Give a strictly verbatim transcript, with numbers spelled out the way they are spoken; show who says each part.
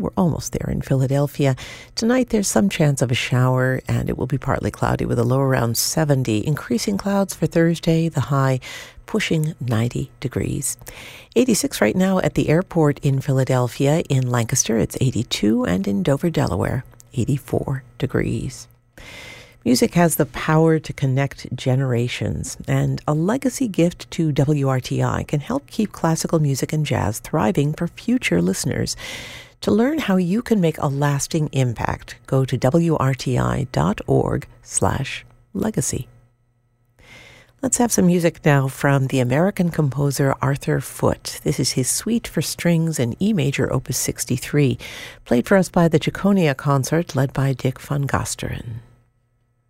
Speaker 1: We're almost there in Philadelphia. Tonight there's some chance of a shower, and it will be partly cloudy with a low around seventy. Increasing clouds for Thursday, the high pushing ninety degrees. eighty-six right now at the airport in Philadelphia. In Lancaster, it's eighty-two, and in Dover, Delaware, eighty-four degrees. Music has the power to connect generations, and a legacy gift to W R T I can help keep classical music and jazz thriving for future listeners. To learn how you can make a lasting impact, go to W R T I dot org slash legacy. Let's have some music now from the American composer Arthur Foote. This is his Suite for Strings in E Major, Opus sixty-three, played for us by the Chaconia Consort, led by Dick van Gasteren.